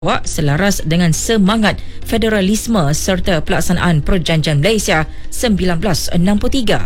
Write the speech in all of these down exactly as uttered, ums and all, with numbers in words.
Wak selaras dengan semangat federalisme serta pelaksanaan Perjanjian Malaysia seribu sembilan ratus enam puluh tiga.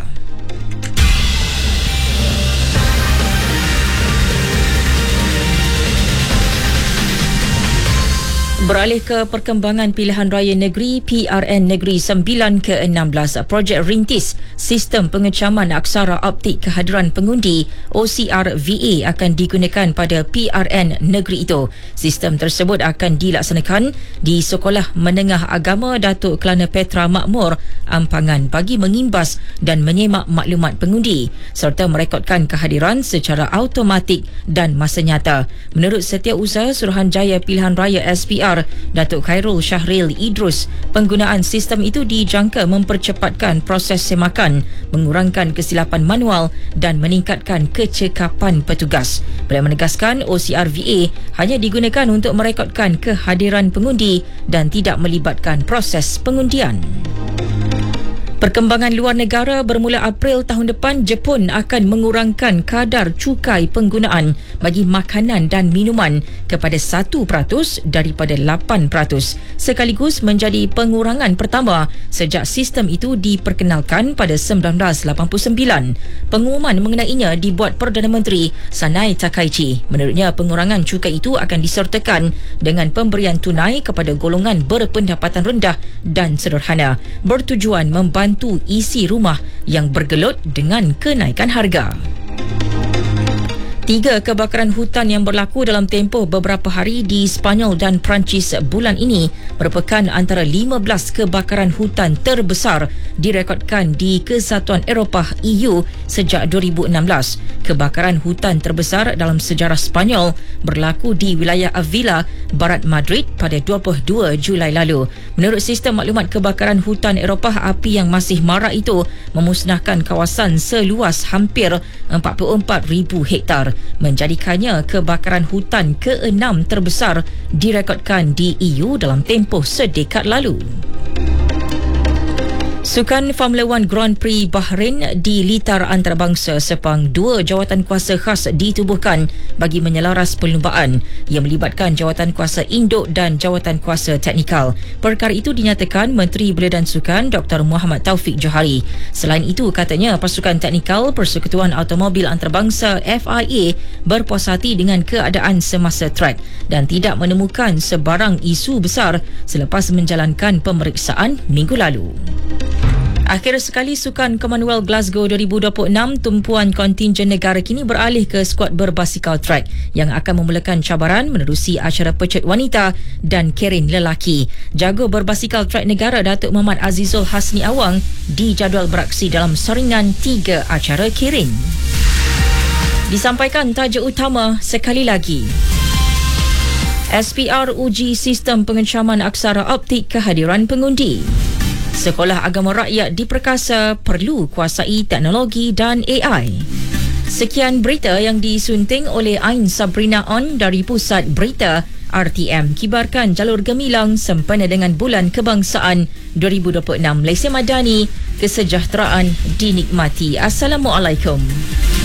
Beralih ke perkembangan pilihan raya negeri P R N Negeri sembilan ke enam belas, projek rintis sistem pengecaman aksara optik kehadiran pengundi O C R V A akan digunakan pada P R N negeri itu. Sistem tersebut akan dilaksanakan di Sekolah Menengah Agama Datuk Kelana Petra Makmur, Ampangan, bagi mengimbas dan menyemak maklumat pengundi serta merekodkan kehadiran secara automatik dan masa nyata. Menurut Setiausaha Suruhanjaya Pilihan Raya S P R Datuk Khairul Syahril Idrus, penggunaan sistem itu dijangka mempercepatkan proses semakan, mengurangkan kesilapan manual dan meningkatkan kecekapan petugas. Beliau menegaskan O C R V A hanya digunakan untuk merekodkan kehadiran pengundi dan tidak melibatkan proses pengundian. Perkembangan luar negara, bermula April tahun depan, Jepun akan mengurangkan kadar cukai penggunaan bagi makanan dan minuman kepada satu peratus daripada lapan peratus, sekaligus menjadi pengurangan pertama sejak sistem itu diperkenalkan pada seribu sembilan ratus lapan puluh sembilan. Pengumuman mengenainya dibuat Perdana Menteri Sanai Takaichi. Menurutnya, pengurangan cukai itu akan disertakan dengan pemberian tunai kepada golongan berpendapatan rendah dan sederhana, bertujuan membantu isi rumah yang bergelut dengan kenaikan harga. Tiga kebakaran hutan yang berlaku dalam tempoh beberapa hari di Sepanyol dan Perancis bulan ini merupakan antara lima belas kebakaran hutan terbesar direkodkan di Kesatuan Eropah E U sejak dua ribu enam belas. Kebakaran hutan terbesar dalam sejarah Sepanyol berlaku di wilayah Avila, barat Madrid pada dua puluh dua Julai lalu. Menurut sistem maklumat kebakaran hutan Eropah, api yang masih marak itu memusnahkan kawasan seluas hampir empat puluh empat ribu hektar, menjadikannya kebakaran hutan keenam terbesar direkodkan di E U dalam tempoh sedekad lalu. Sukan Formula One Grand Prix Bahrain di litar antarabangsa Sepang, dua jawatan kuasa khas ditubuhkan bagi menyelaras perlumbaan yang melibatkan jawatan kuasa induk dan jawatan kuasa teknikal. Perkara itu dinyatakan Menteri Belia dan Sukan Doktor Muhammad Taufik Johari. Selain itu, katanya pasukan teknikal Persekutuan Automobil Antarabangsa F I A berpuas hati dengan keadaan semasa trek dan tidak menemukan sebarang isu besar selepas menjalankan pemeriksaan minggu lalu. Akhir sekali, Sukan Commonwealth Glasgow dua ribu dua puluh enam, tumpuan kontingen negara kini beralih ke skuad berbasikal trek yang akan memulakan cabaran menerusi acara pecut wanita dan kerin lelaki. Jago berbasikal trek negara Datuk Muhammad Azizul Hasni Awang dijadual beraksi dalam saringan tiga acara kerin. Disampaikan tajuk utama sekali lagi. S P R uji sistem pengecaman aksara optik kehadiran pengundi. Sekolah Agama Rakyat diperkasa perlu kuasai teknologi dan A I. Sekian berita yang disunting oleh Ain Sabrina On dari Pusat Berita R T M. Kibarkan jalur gemilang sempena dengan Bulan Kebangsaan dua ribu dua puluh enam. Malaysia Madani, kesejahteraan dinikmati. Assalamualaikum.